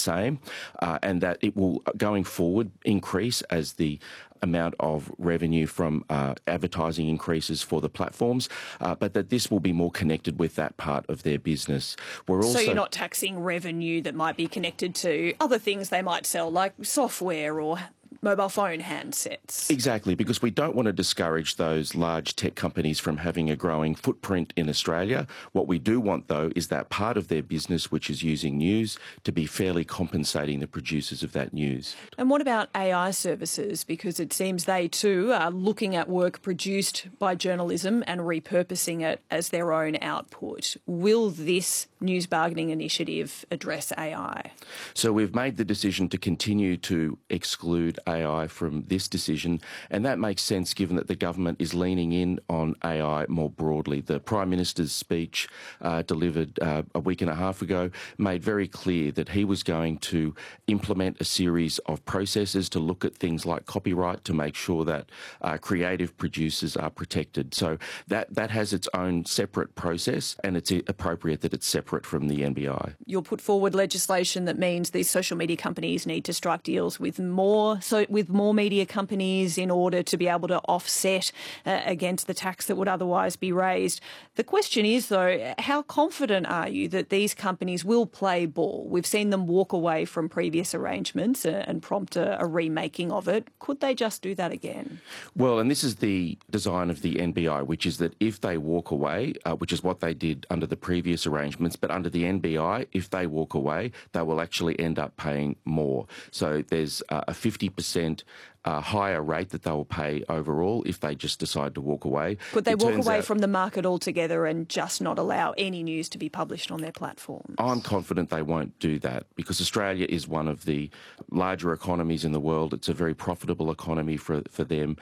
same, and that it will, going forward, increase as the amount of revenue from advertising increases for the platforms, but that this will be more connected with that part of their business. So you're not taxing revenue that might be connected to other things they might sell, like software or mobile phone handsets. Exactly, because we don't want to discourage those large tech companies from having a growing footprint in Australia. What we do want, though, is that part of their business, which is using news, to be fairly compensating the producers of that news. And what about AI services? Because it seems they too are looking at work produced by journalism and repurposing it as their own output. Will this news bargaining initiative address AI? So we've made the decision to continue to exclude AI from this decision, and that makes sense given that the government is leaning in on AI more broadly. The Prime Minister's speech delivered a week and a half ago made very clear that he was going to implement a series of processes to look at things like copyright to make sure that creative producers are protected. So that has its own separate process, and it's appropriate that it's separate from the NBI. You'll put forward legislation that means these social media companies need to strike deals with more media companies in order to be able to offset against the tax that would otherwise be raised. The question is, though, how confident are you that these companies will play ball? We've seen them walk away from previous arrangements and prompt a remaking of it. Could they just do that again? Well, and this is the design of the NBI, which is that if they walk away, which is what they did under the previous arrangements, but under the NBI, if they walk away, they will actually end up paying more. So there's a 50% higher rate that they will pay overall if they just decide to walk away. Could they walk away from the market altogether and just not allow any news to be published on their platforms? I'm confident they won't do that because Australia is one of the larger economies in the world. It's a very profitable economy for them.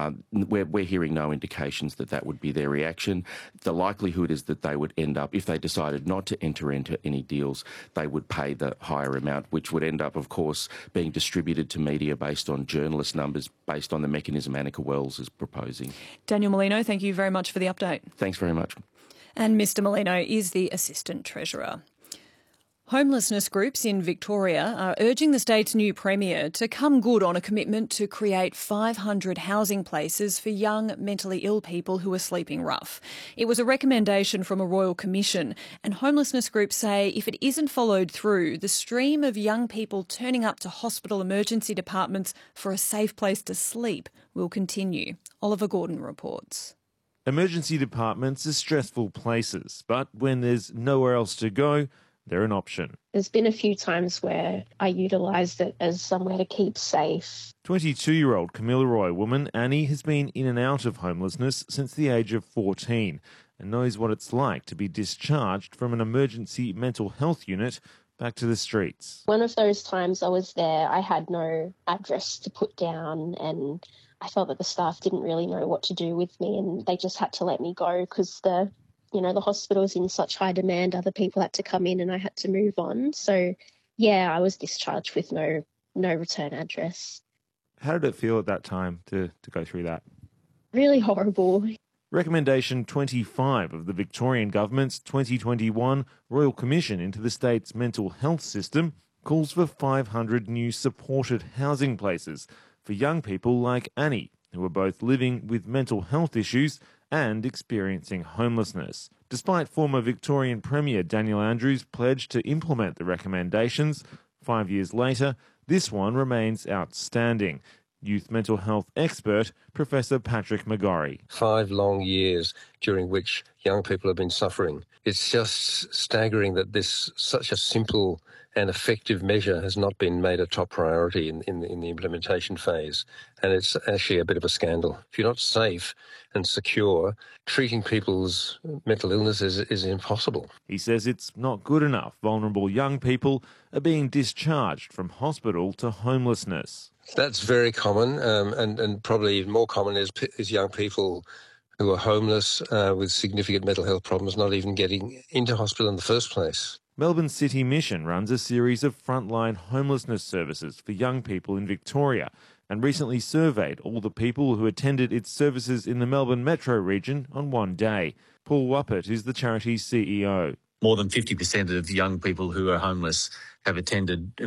We're hearing no indications that that would be their reaction. The likelihood is that they would end up, if they decided not to enter into any deals, they would pay the higher amount, which would end up, of course, being distributed to media based on journalist numbers, based on the mechanism Annika Wells is proposing. Daniel Molino, thank you very much for the update. Thanks very much. And Mr. Molino is the Assistant Treasurer. Homelessness groups in Victoria are urging the state's new Premier to come good on a commitment to create 500 housing places for young mentally ill people who are sleeping rough. It was a recommendation from a Royal Commission, and homelessness groups say if it isn't followed through, the stream of young people turning up to hospital emergency departments for a safe place to sleep will continue. Oliver Gordon reports. Emergency departments are stressful places, but when there's nowhere else to go, they're an option. There's been a few times where I utilised it as somewhere to keep safe. 22-year-old Kamilaroi woman Annie has been in and out of homelessness since the age of 14 and knows what it's like to be discharged from an emergency mental health unit back to the streets. One of those times I was there, I had no address to put down and I felt that the staff didn't really know what to do with me and they just had to let me go because the hospital was in such high demand, other people had to come in and I had to move on. So, yeah, I was discharged with no return address. How did it feel at that time to go through that? Really horrible. Recommendation 25 of the Victorian Government's 2021 Royal Commission into the state's mental health system calls for 500 new supported housing places for young people like Annie, who are both living with mental health issues and experiencing homelessness. Despite former Victorian Premier Daniel Andrews' pledge to implement the recommendations, 5 years later, this one remains outstanding. Youth mental health expert Professor Patrick McGorry. 5 long years during which young people have been suffering. It's just staggering that this such a simple and effective measure has not been made a top priority in the implementation phase. And it's actually a bit of a scandal. If you're not safe and secure, treating people's mental illness is impossible. He says it's not good enough. Vulnerable young people are being discharged from hospital to homelessness. That's very common, and probably even more common is young people who are homeless with significant mental health problems not even getting into hospital in the first place. Melbourne City Mission runs a series of frontline homelessness services for young people in Victoria and recently surveyed all the people who attended its services in the Melbourne metro region on one day. Paul Wappert is the charity's CEO. More than 50% of young people who are homeless have attended